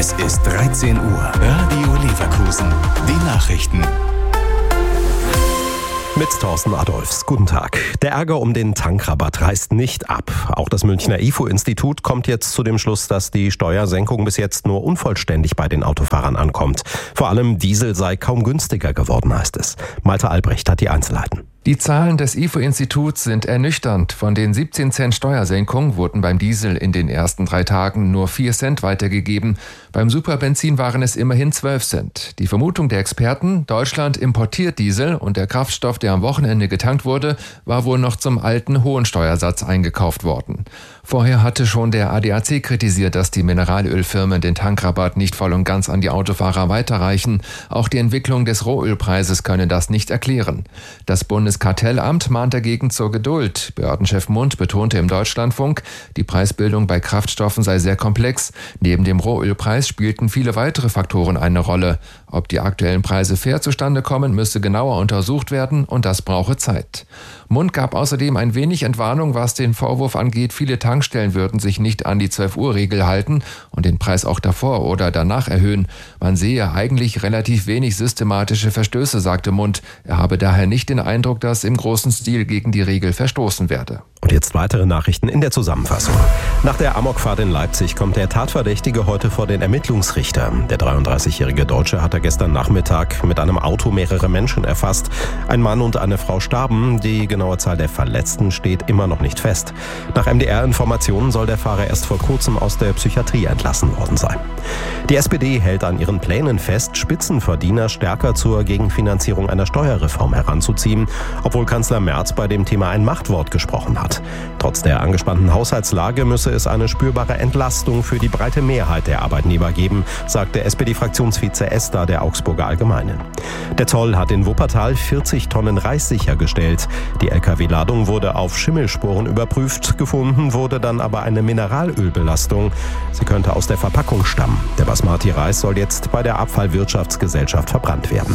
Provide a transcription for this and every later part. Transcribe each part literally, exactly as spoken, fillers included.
Es ist dreizehn Uhr. Radio Leverkusen. Die Nachrichten. Mit Thorsten Adolfs. Guten Tag. Der Ärger um den Tankrabatt reißt nicht ab. Auch das Münchner I F O-Institut kommt jetzt zu dem Schluss, dass die Steuersenkung bis jetzt nur unvollständig bei den Autofahrern ankommt. Vor allem Diesel sei kaum günstiger geworden, heißt es. Malte Albrecht hat die Einzelheiten. Die Zahlen des I F O-Instituts sind ernüchternd. Von den siebzehn Cent Steuersenkung wurden beim Diesel in den ersten drei Tagen nur vier Cent weitergegeben. Beim Superbenzin waren es immerhin zwölf Cent. Die Vermutung der Experten, Deutschland importiert Diesel und der Kraftstoff, der am Wochenende getankt wurde, war wohl noch zum alten hohen Steuersatz eingekauft worden. Vorher hatte schon der A D A C kritisiert, dass die Mineralölfirmen den Tankrabatt nicht voll und ganz an die Autofahrer weiterreichen. Auch die Entwicklung des Rohölpreises könne das nicht erklären. Das Bundeskartellamt mahnt dagegen zur Geduld. Behördenchef Mund betonte im Deutschlandfunk, die Preisbildung bei Kraftstoffen sei sehr komplex. Neben dem Rohölpreis spielten viele weitere Faktoren eine Rolle. Ob die aktuellen Preise fair zustande kommen, müsse genauer untersucht werden und das brauche Zeit. Mund gab außerdem ein wenig Entwarnung, was den Vorwurf angeht, viele Tankstellen würden sich nicht an die zwölf-Uhr-Regel halten und den Preis auch davor oder danach erhöhen. Man sehe eigentlich relativ wenig systematische Verstöße, sagte Mund. Er habe daher nicht den Eindruck, dass im großen Stil gegen die Regel verstoßen werde. Und jetzt weitere Nachrichten in der Zusammenfassung. Nach der Amokfahrt in Leipzig kommt der Tatverdächtige heute vor den Ermittlungsrichter. Der dreiunddreißigjährige Deutsche hatte gestern Nachmittag mit einem Auto mehrere Menschen erfasst. Ein Mann und eine Frau starben. Die genaue Zahl der Verletzten steht immer noch nicht fest. Nach M D R-Informationen soll der Fahrer erst vor kurzem aus der Psychiatrie entlassen worden sein. Die S P D hält an ihren Plänen fest, Spitzenverdiener stärker zur Gegenfinanzierung einer Steuerreform heranzuziehen, obwohl Kanzler Merz bei dem Thema ein Machtwort gesprochen hat. Trotz der angespannten Haushaltslage müsse es eine spürbare Entlastung für die breite Mehrheit der Arbeitnehmer geben, sagte S P D-Fraktionsvize Ester der Augsburger Allgemeinen. Der Zoll hat in Wuppertal vierzig Tonnen Reis sichergestellt. Die L K W-Ladung wurde auf Schimmelspuren überprüft, gefunden wurde dann aber eine Mineralölbelastung. Sie könnte aus der Verpackung stammen. Der Basmati-Reis soll jetzt bei der Abfallwirtschaftsgesellschaft verbrannt werden.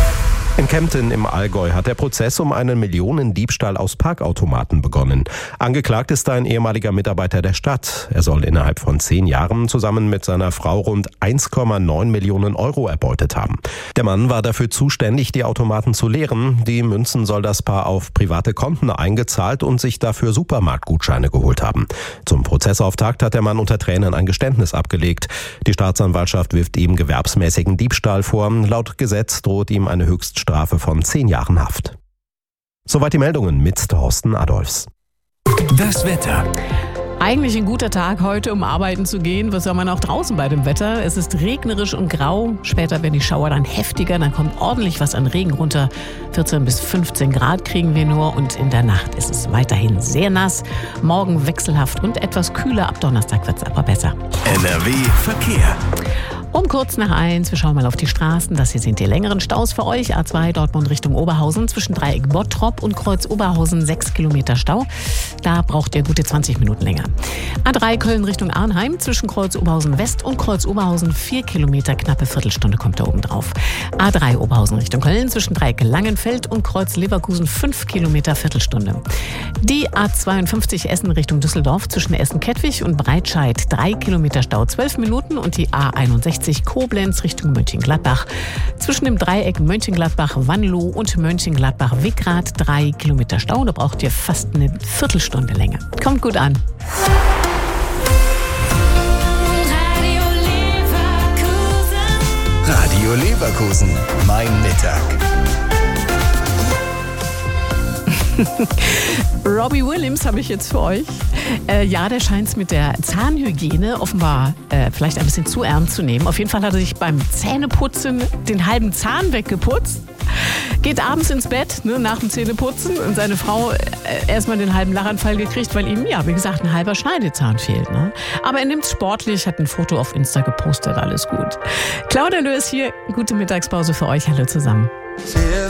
In Kempten im Allgäu hat der Prozess um einen Millionendiebstahl aus Parkautomaten begonnen. Angeklagt ist ein ehemaliger Mitarbeiter der Stadt. Er soll innerhalb von zehn Jahren zusammen mit seiner Frau rund eins Komma neun Millionen Euro erbeutet haben. Der Mann war dafür zuständig, die Automaten zu leeren. Die Münzen soll das Paar auf private Konten eingezahlt und sich dafür Supermarktgutscheine geholt haben. Zum Prozessauftakt hat der Mann unter Tränen ein Geständnis abgelegt. Die Staatsanwaltschaft wirft ihm gewerbsmäßigen Diebstahl vor. Laut Gesetz droht ihm eine Höchststrafe Strafe von zehn Jahren Haft. Soweit die Meldungen mit Thorsten Adolfs. Das Wetter. Eigentlich ein guter Tag heute, um arbeiten zu gehen. Was soll man auch draußen bei dem Wetter? Es ist regnerisch und grau. Später werden die Schauer dann heftiger. Dann kommt ordentlich was an Regen runter. vierzehn bis fünfzehn Grad kriegen wir nur. Und in der Nacht ist es weiterhin sehr nass. Morgen wechselhaft und etwas kühler. Ab Donnerstag wird es aber besser. N R W Verkehr. Um kurz nach eins, wir schauen mal auf die Straßen. Das hier sind die längeren Staus für euch. A zwei Dortmund Richtung Oberhausen zwischen Dreieck Bottrop und Kreuz Oberhausen sechs Kilometer Stau. Da braucht ihr gute zwanzig Minuten länger. A drei Köln Richtung Arnheim zwischen Kreuz Oberhausen West und Kreuz Oberhausen vier Kilometer, knappe Viertelstunde kommt da oben drauf. A drei Oberhausen Richtung Köln zwischen Dreieck Langenfeld und Kreuz Leverkusen fünf Kilometer, Viertelstunde. Die A zweiundfünfzig Essen Richtung Düsseldorf zwischen Essen-Kettwig und Breitscheid drei Kilometer Stau, zwölf Minuten. Und die A einundsechzig Koblenz Richtung Mönchengladbach. Zwischen dem Dreieck Mönchengladbach-Wanlo und Mönchengladbach-Wickrath drei Kilometer Stau. Da braucht ihr fast eine Viertelstunde länger. Kommt gut an. Radio Leverkusen. Mein Mittag. Robbie Williams habe ich jetzt für euch. Äh, ja, der scheint es mit der Zahnhygiene offenbar äh, vielleicht ein bisschen zu ernst zu nehmen. Auf jeden Fall hat er sich beim Zähneputzen den halben Zahn weggeputzt. Geht abends ins Bett, ne, nach dem Zähneputzen, und seine Frau äh, erstmal den halben Lachanfall gekriegt, weil ihm, ja, wie gesagt, ein halber Schneidezahn fehlt. Ne? Aber er nimmt es sportlich, hat ein Foto auf Insta gepostet, alles gut. Claudia Löß hier, gute Mittagspause für euch, hallo zusammen.